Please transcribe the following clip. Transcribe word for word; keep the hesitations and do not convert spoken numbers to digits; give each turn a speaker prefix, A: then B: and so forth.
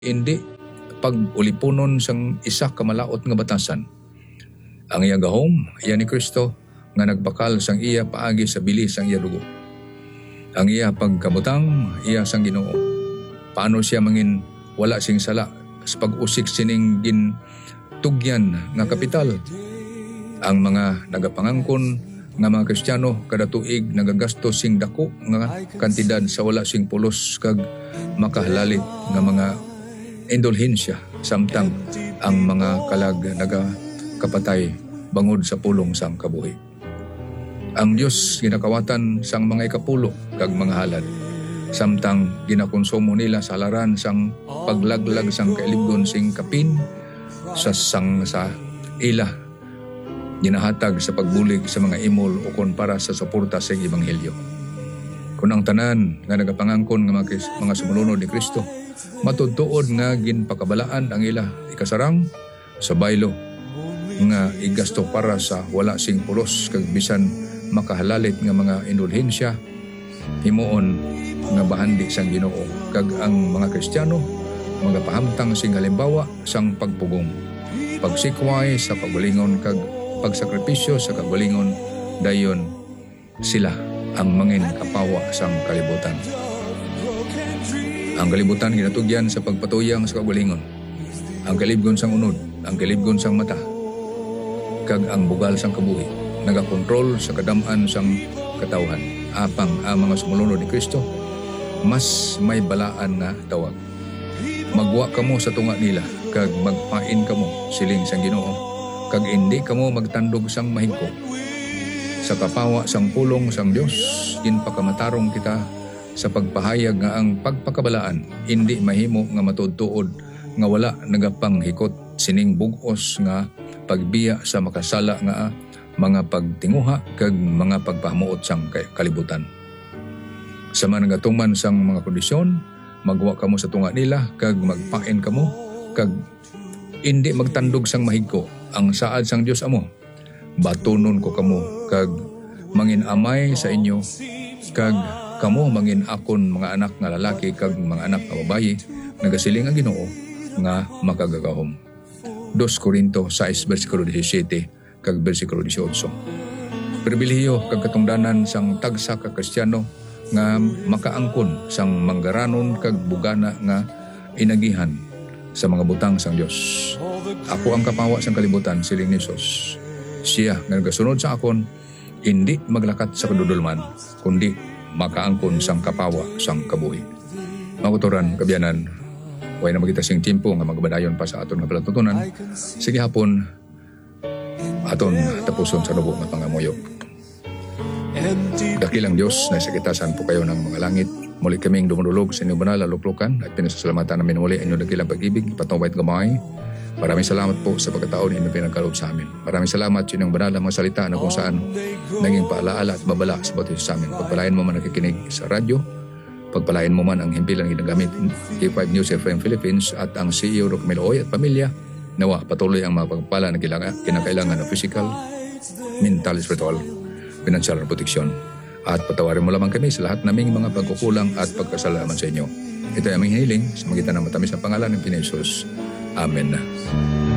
A: Hindi pag-ulipunon sang isa ka malaot nga batasan. Ang iya gahom, iya ni Kristo, nga nagbakal sang iya paagi sa bilis sang iya dugo. Ang iya pagkabutang, iya sang Ginoo. Paano siya mangin wala sing sala sa pag-usik sining gin tugyan nga kapital. Ang mga nagapangangkon nga mga Kristiyano kada tuig nagagastos sing dako nga kantidad sa wala sing pulos kag makahlalit nga mga indulhensya samtang ang mga kalag nagakapatay bangod sa pulong sang kabuhi. Ang Dios ginakawatan sang mga ikapulo kag mga halad samtang ginakonsumo nila sa halaran sang paglaglag sang kailibgon sing kapin sa sang sa ila ginahatag sa pagbulig sa mga imol o kon para sa suporta sa ebanghelyo. Kung ang tanan nga nagapangangkon nga mga, mga sumulunod ni Kristo matudtuod nga ginpakabalaan ang ila ikasarang sa baylo nga igasto para sa wala sing pulos kag bisan makahalalit nga mga indulhensya himuon nga bahandi sang Ginoo kag ang mga Kristiyano mga pahamtang sing halimbawa sang pagpugong pagsikway sa kagalingon kag pagsakripisyo sa kagalingon dayon sila ang mangin kapawa sang kalibutan. Ang kalibutan ginatugyan sa pagpatuyang sa kagalingon. Ang kalibgon sang unod, ang kalibgon sang mata, kag ang bugal sang kabuhi, nagakontrol sa kadam-an sang katawhan. Apang ang mga sumulunod ni Kristo, mas may balaan na tawag. Magwa kamo sa tunga nila, kag magpain kamo siling sang Ginoo, kag hindi kamo magtandog sang mahigko. Sa kapawa sang pulong sang Dios, ginpakamatarong kita sa pagpahayag nga ang pagpakabalaan hindi mahimo nga matudtuod nga wala nagapanghikot sining bugos nga pagbiya sa makasala nga mga pagtinguha kag mga pagpahamuot sang kalibutan. Sa managatuman sang mga kondisyon, magwa kamo sa tunga nila kag magpain kamo kag hindi magtandog sang mahigko. Ang saad sang Dios amo, batunon ko kamo kag mangin amay sa inyo kag kamo mangin akon mga anak nga lalaki kag mga anak nga babayi nagasiling ang Ginoo nga makagagahom. Dos Korinto sais bersikulo disisiete kag bersikulo disiotso. Pribilehiyo kag katungdanan sang tagsa ka Kristiyano nga makaangkon sang manggaranon kag bugana nga inagihan sa mga butang sang Dios. Ako ang kapawa sang kalibutan siling ni Jesus. Siya nga nagasunod sa akon hindi maglakat sa kadudulman kundi makaangkon sang kapawa sang kabuhi. Makuturan kabyanan, way na magita sing tiempo nga magbadayon pa sa aton nga palatutunan. Sige hapon aton tapuson sa lubong nga pangamuyo. Dakilang Dios na sakitasan po kayo ng mga langit. Muli kaming dumulog sa inyong banal na luklukan at pinasasalamatan namin muli inyong dakilang pag-ibig, patawait gamay. Maraming salamat po sa pagkataon inyong pinagkaloob sa amin. Maraming salamat sa inyong banal na mga salita na kung saan naging paalaala at babala sa bawat isa sa amin. Pagpalain mo man nakikinig sa radyo, pagpalain mo man ang himpilang ginagamit K five News F M Philippines at ang C E O Roque Meloy at pamilya. Nawa patuloy ang mga pagpala na kinakailangan ng physical, mental, spiritual, financial na proteksyon. At patawarin mo lamang kami sa lahat naming mga pagkukulang at pagkasalaman sa inyo. Ito ay aming hiniling sa magitan ng matamis na pangalan ng Pinoy Jesus. Amen.